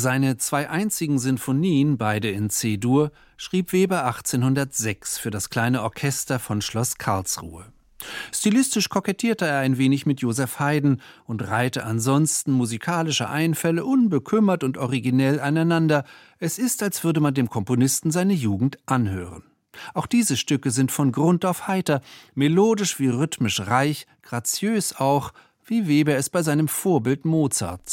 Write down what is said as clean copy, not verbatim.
Seine 2 einzigen Sinfonien, beide in C-Dur, schrieb Weber 1806 für das kleine Orchester von Schloss Karlsruhe. Stilistisch kokettierte er ein wenig mit Joseph Haydn und reihte ansonsten musikalische Einfälle unbekümmert und originell aneinander. Es ist, als würde man dem Komponisten seine Jugend anhören. Auch diese Stücke sind von Grund auf heiter, melodisch wie rhythmisch reich, graziös auch, wie Weber es bei seinem Vorbild Mozart